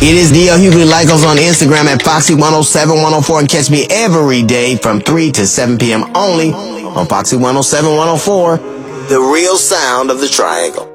It is D.L. Hughley. Like us on Instagram at Foxy107104 and catch me every day from 3 to 7 p.m. only on Foxy 107-104, the real sound of the Triangle.